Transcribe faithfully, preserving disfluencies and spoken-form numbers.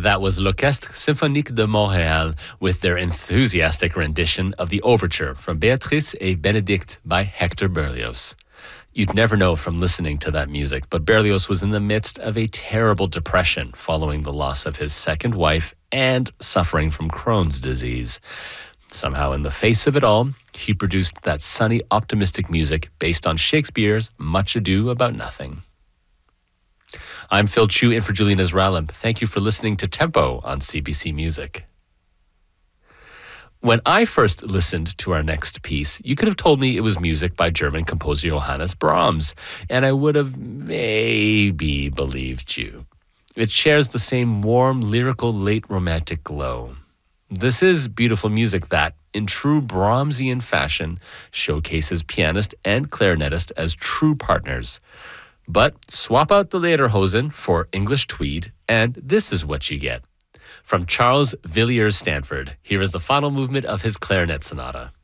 That was L'Orchestre Symphonique de Montréal with their enthusiastic rendition of the overture from Béatrice et Bénédict by Hector Berlioz. You'd never know from listening to that music, but Berlioz was in the midst of a terrible depression following the loss of his second wife and suffering from Crohn's disease. Somehow, in the face of it all, he produced that sunny, optimistic music based on Shakespeare's Much Ado About Nothing. I'm Phil Chu in for Julian Israelim. Thank you for listening to Tempo on C B C Music. When I first listened to our next piece, you could have told me it was music by German composer Johannes Brahms, and I would have maybe believed you. It shares the same warm, lyrical, late romantic glow. This is beautiful music that, in true Brahmsian fashion, showcases pianist and clarinetist as true partners. But swap out the lederhosen for English tweed, and this is what you get. From Charles Villiers Stanford, here is the final movement of his clarinet sonata.